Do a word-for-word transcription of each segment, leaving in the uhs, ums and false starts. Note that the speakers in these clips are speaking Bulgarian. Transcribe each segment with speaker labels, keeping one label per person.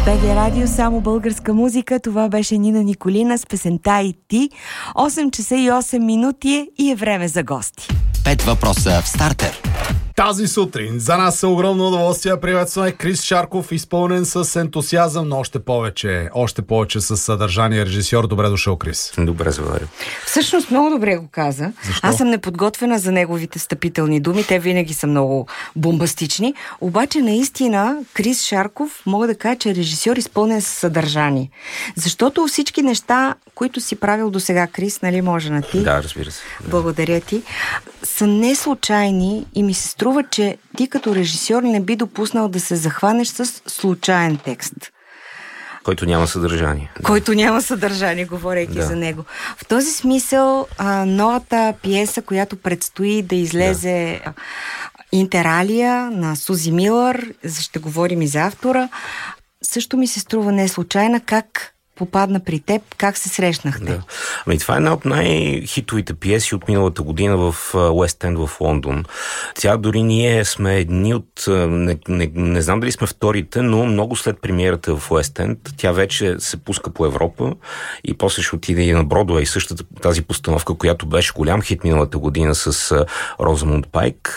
Speaker 1: БГ Радио, само българска музика. Това беше Нина Николина с песента "И ти". осем часа и осем минути и е време за гости.
Speaker 2: Пет въпроса в стартер.
Speaker 3: Тази сутрин за нас е огромно удоволствие. Приветстваме Крис Шарков, изпълнен с ентусиазъм, но още повече, още повече с съдържание режисьор. Добре дошъл, Крис.
Speaker 4: Добре, заваря.
Speaker 1: Всъщност много добре го каза.
Speaker 3: Защо?
Speaker 1: Аз съм неподготвена за неговите встъпителни думи. Те винаги са много бомбастични. Обаче наистина Крис Шарков мога да кажа, че е режисьор, изпълнен с съдържание. Защото всички неща, които си правил до сега, Крис, нали може на ти?
Speaker 4: Да, разбира се. Да.
Speaker 1: Благодаря ти. Са не случайни и ми се струва, че ти като режисьор не би допуснал да се захванеш с случайен текст.
Speaker 4: Който няма съдържание.
Speaker 1: Който няма съдържание, говорейки
Speaker 4: да.
Speaker 1: за него. В този смисъл, а, новата пиеса, която предстои да излезе, да. Интералия на Сузи Милър, ще говорим и за автора, също ми се струва не случайна. Как попадна при теб? Как се срещнахте?
Speaker 4: Да. Ами, това е една от най-хитовите пиеси от миналата година в Уест Енд в Лондон. Тя дори ние сме едни от... Не, не, не знам дали сме вторите, но много след премиерата в Уест Енд, тя вече се пуска по Европа и после ще отиде и на Бродуей. Същата тази постановка, която беше голям хит миналата година с Розамунд Пайк,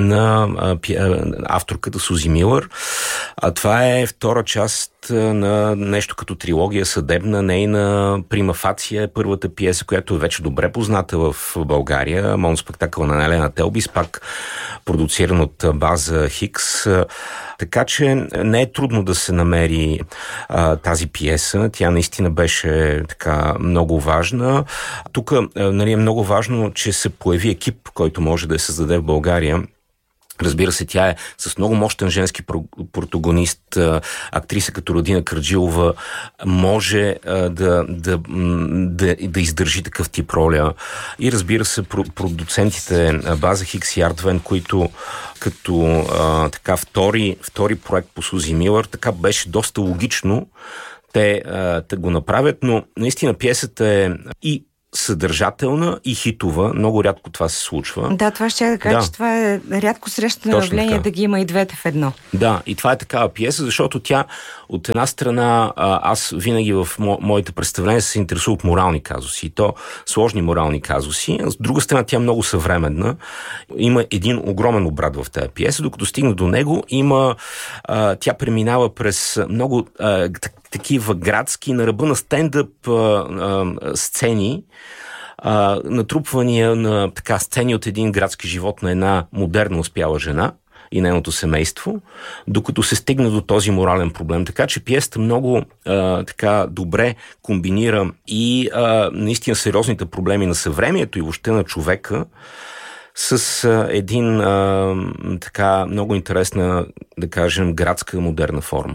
Speaker 4: на авторката Сузи Милър. А това е втора част на нещо като трилогия съдебна, нейна Прима Фация е първата пиеса, която е вече добре позната в България. Моноспектакъл на Елена Телбис, пак продуциран от База Хикс. Така че не е трудно да се намери а, тази пиеса. Тя наистина беше така много важна. Тук нали, е много важно, че се появи екип, който може да я създаде в България. Разбира се, тя е с много мощен женски протагонист, актриса като Радина Карджилова може да, да, да, да издържи такъв тип роля. И разбира се, продуцентите База Хикс и Артвен, които като а, така втори, втори проект по Сузи Милър, така беше доста логично те, а, те го направят, но наистина пиесата е и съдържателна и хитова. Много рядко това се случва.
Speaker 1: Да, това ще да кажа,
Speaker 4: да.
Speaker 1: че това е рядко срещано явление да ги има и двете в едно.
Speaker 4: Да, и това е такава пиеса, защото тя от една страна, аз винаги в мо, моите представления се интересува от морални казуси, и то сложни морални казуси. С друга страна, тя е много съвременна. Има един огромен обрат в тази пиеса, докато стигна до него, има а, тя преминава през много а, такива градски, на ръба на стендъп а, а, сцени, а, натрупвания на така сцени от един градски живот на една модерна успяла жена и нейното семейство, докато се стигне до този морален проблем. Така че пиесата много а, така добре комбинира и а, наистина сериозните проблеми на съвремието и въобще на човека с а, един а, така много интересна, да кажем, градска модерна форма.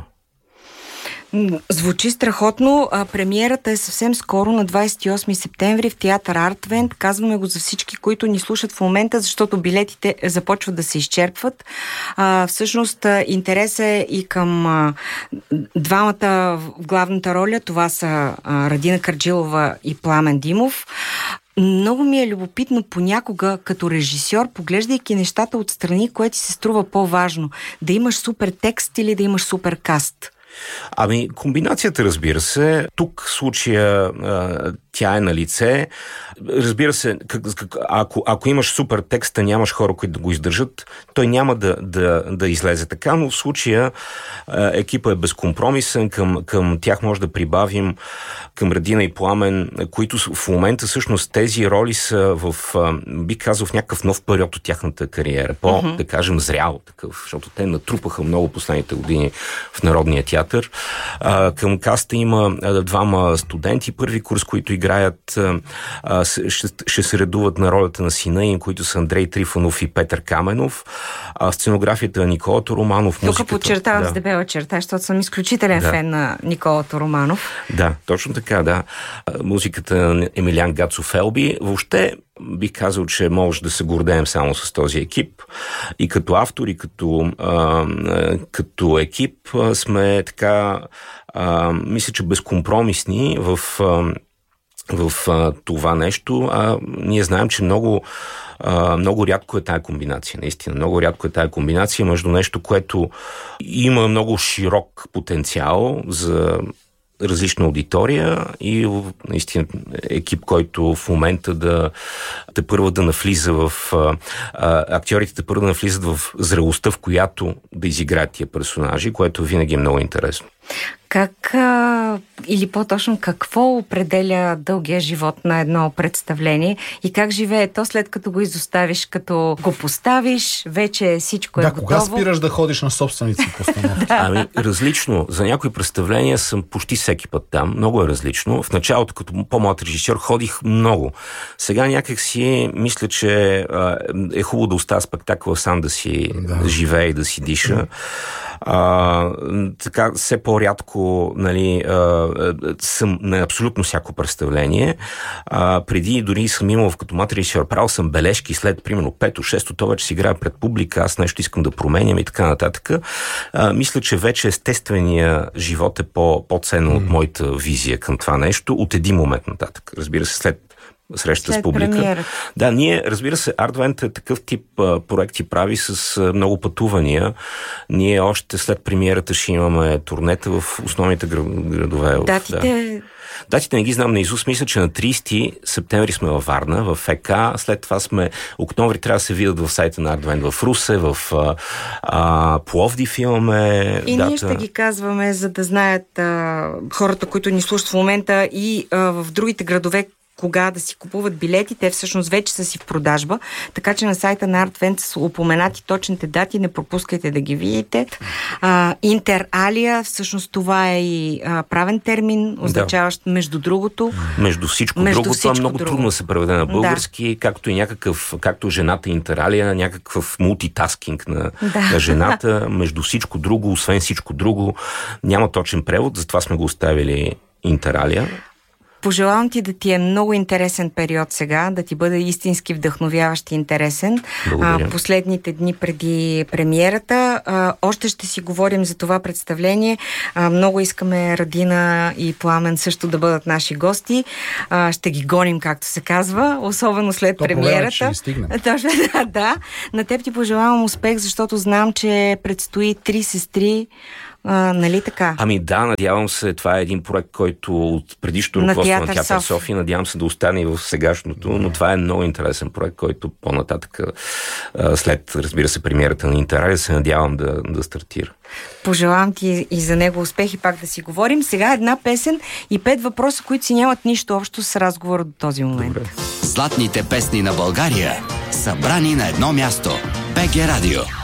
Speaker 1: Звучи страхотно. А, премиерата е съвсем скоро, на двадесет и осми септември в театър Артвент. Казваме го за всички, които ни слушат в момента, защото билетите започват да се изчерпват. А, всъщност интерес е и към а, двамата в главната роля. Това са а, Радина Карджилова и Пламен Димов. Много ми е любопитно понякога, като режисьор, поглеждайки нещата отстрани, кое ти се струва по-важно. Да имаш супер текст или да имаш супер каст?
Speaker 4: Ами, комбинацията, разбира се. Тук в случая а, тя е на лице. Разбира се, как, как, ако, ако имаш супер текста, нямаш хора, които да го издържат, той няма да, да, да излезе така, но в случая а, екипа е безкомпромисен, към, към тях може да прибавим към Радина и Пламен, които в момента всъщност тези роли са в, а, би казал, в някакъв нов период от тяхната кариера. По, uh-huh. да кажем, зрял такъв, защото те натрупаха много последните години в Народния театър. А, към каста има а, двама студенти, първи курс, които играят, а, ще, ще се редуват на ролята на сина им, които са Андрей Трифонов и Петър Каменов. А, сценографията на Никола Тороманов.
Speaker 1: Тук музиката, подчертавам да. с дебела черта, защото съм изключителен да. фен на Никола Тороманов.
Speaker 4: Да, точно така, да. Музиката на Емилиан Гацов Елби. Въобще бих казал, че може да се гордеем само с този екип. И като автор, и като, а, като екип сме така, а, мисля, че безкомпромисни в а, в а, това нещо. А, ние знаем, че много Uh, много рядко е тая комбинация, наистина. Много рядко е тая комбинация между нещо, което има много широк потенциал за различна аудитория и наистина екип, който в момента да те първа да навлиза в а, а, актьорите те първа да навлизат в зрелостта, в която да изиграят тия персонажи, което винаги е много интересно.
Speaker 1: Как, а, или по-точно какво определя дългия живот на едно представление и как живее то след като го изоставиш, като го поставиш, вече всичко е
Speaker 3: да,
Speaker 1: готово?
Speaker 3: Да, кога спираш да ходиш на собствените си постановки?
Speaker 4: Ами, различно. За някои представления съм почти всеки път там. Много е различно. В началото, като по-млад режисьор, ходих много. Сега някак си мисля, че а, е хубаво да оставя спектакъла сам да си да. живее и да си диша. А, така, все по-рядко, нали, а, съм на абсолютно всяко представление. А, преди дори съм имал като млад режисьор, правил съм бележки след, примерно, пето, шесто, то вече си играе пред публика, аз нещо искам да променям и така нататък. А, мисля, че вече естествения живот е по, по-ценно mm. от моята визия към това нещо, от един момент нататък. Разбира се, след среща
Speaker 1: след
Speaker 4: с публика.
Speaker 1: Премиерата.
Speaker 4: Да, ние, разбира се, Артвент е такъв тип а, проекти прави с а, много пътувания. Ние още след премиерата ще имаме турнета в основните градове.
Speaker 1: Датите...
Speaker 4: Да. Датите не ги знам наизуст. Мисля, че на трийсети септември сме във Варна, в ФК. След това сме... Октомври трябва да се видят в сайта на Артвент в Русе, в а, а, Пловдив имаме
Speaker 1: и
Speaker 4: дата.
Speaker 1: Ние ще ги казваме, за да знаят а, хората, които ни слушат в момента и а, в другите градове, кога да си купуват билети, те всъщност вече са си в продажба, така че на сайта на Артвент са упоменати точните дати, не пропускайте да ги видите. Интералия, всъщност това е и а, правен термин, означаващ да. между другото.
Speaker 4: Между всичко
Speaker 1: между
Speaker 4: друго,
Speaker 1: всичко
Speaker 4: това много
Speaker 1: друго.
Speaker 4: трудно да се преведе на български, да. както и някакъв, както жената интералия, някакъв мултитаскинг на,
Speaker 1: да.
Speaker 4: на жената, между всичко друго, освен всичко друго. Няма точен превод, затова сме го оставили интералия.
Speaker 1: Пожелавам ти да ти е много интересен период сега, да ти бъде истински вдъхновяващ и интересен. А, последните дни преди премиерата. А, още ще си говорим за това представление. А, много искаме Радина и Пламен също да бъдат наши гости. А, ще ги гоним, както се казва, особено след
Speaker 3: То
Speaker 1: премиерата.
Speaker 3: Ще ги стигнем.
Speaker 1: Точно, да, да. На теб ти пожелавам успех, защото знам, че предстои Три сестри. А, нали така?
Speaker 4: Ами да, надявам се, това е един проект, който от предишното ръководство на Театър София. София, надявам се да остане и в сегашното, но това е много интересен проект, който по-нататък, след, разбира се, премиерата на Интералия, се надявам да, да стартира.
Speaker 1: Пожелавам ти и за него успех и пак да си говорим. Сега една песен и пет въпроса, които си нямат нищо общо с разговора до този момент.
Speaker 2: Добре. Златните песни на България, събрани на едно място. БГ Радио.